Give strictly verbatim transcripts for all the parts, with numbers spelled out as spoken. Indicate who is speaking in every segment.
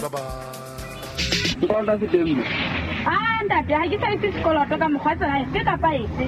Speaker 1: Bye-bye.
Speaker 2: Ah, ntate, ha ke sa itse sekoloto ka mokgwa tsela efe kapa efe.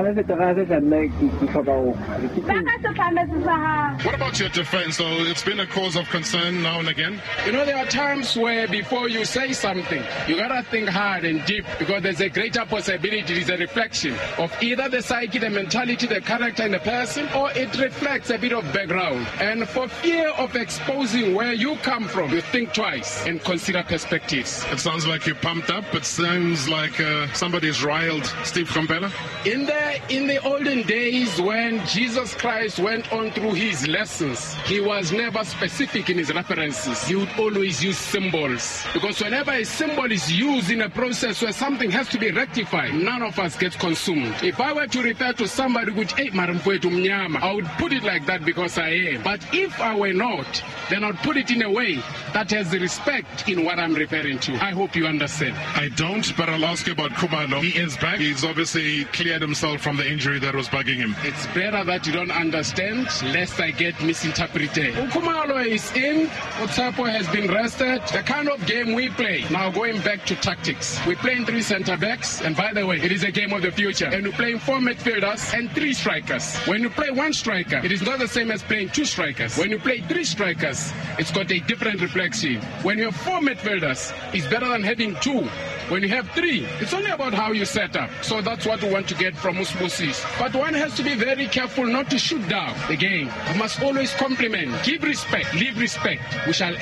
Speaker 2: Ba ka sefametse sa hao.
Speaker 3: What about your defense? So it's been a cause of concern now and again.
Speaker 4: You know, there are times where before you say something, you gotta think hard and deep, because there's a greater possibility it's a reflection of either the psyche, the mentality, the character in the person, or it reflects a bit of background. And for fear of exposing where you come from, you think twice and consider perspectives.
Speaker 3: It sounds like you're pumped up. It sounds like uh, somebody's riled Steve Komphela.
Speaker 4: In the in the olden days, when Jesus Christ went on through his lessons, he was never specific in his references. He would always use symbols, because whenever a symbol is used in a process where something has to be rectified, none of us get consumed. If I were to refer to somebody which hey, I would put it like that because I am. But if I were not, then I'd put it in a way that has the respect in what I'm referring to. I hope you understand.
Speaker 3: I don't, but I'll ask you about Khumalo. He is back. He's obviously cleared himself from the injury that was bugging him.
Speaker 4: It's better that you don't understand, lest I get misinterpreted. Khumalo is in. Otsapo has been rested. The kind of game we play, now going back to tactics, we play in three center backs, and by the way, it is a game of the future. And we play in four midfielders and three strikers. When you play one striker, it is not the same as playing two strikers. When you play three strikers, it's got a different reflection. When you have four midfielders, it's better than having two. When you have three, it's only about how you set up. So that's what we want to get from Usbusis. But one has to be very careful not to shoot down the game. You must always compliment, give respect, leave respect. We shall